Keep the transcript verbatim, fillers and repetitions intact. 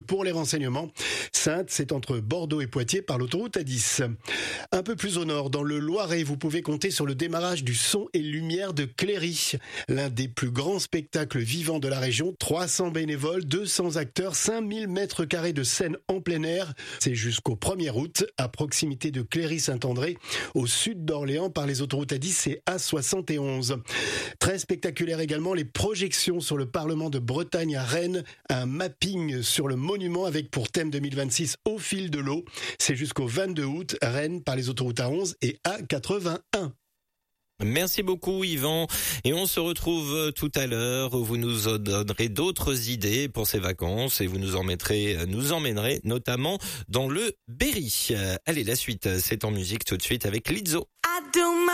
pour les renseignements. Saintes, c'est entre Bordeaux et Poitiers par l'autoroute A dix. Un peu plus au nord, dans le Loiret, vous pouvez compter sur le démarrage du Son et Lumière de Cléry. L'un des plus grands spectacles vivants de la région. trois cents bénévoles, deux cents acteurs, cinq mille mètres carrés de scène en plein air. C'est jusqu'au premier août, à proximité de Cléry-Saint-André, au sud d'Orléans par les autoroutes A dix et A soixante et onze. Très spectaculaire également les projections sur le Parlement de Bretagne à Rennes, un mapping sur le monument avec pour thème deux mille vingt-six Au fil de l'eau. C'est jusqu'au vingt-deux août, Rennes par les autoroutes A onze et A quatre-vingt-un. Merci beaucoup Yvan, et on se retrouve tout à l'heure où vous nous donnerez d'autres idées pour ces vacances et vous nous emmènerez, nous emmènerez notamment dans le Berry. Allez, la suite, c'est en musique tout de suite avec Lizzo.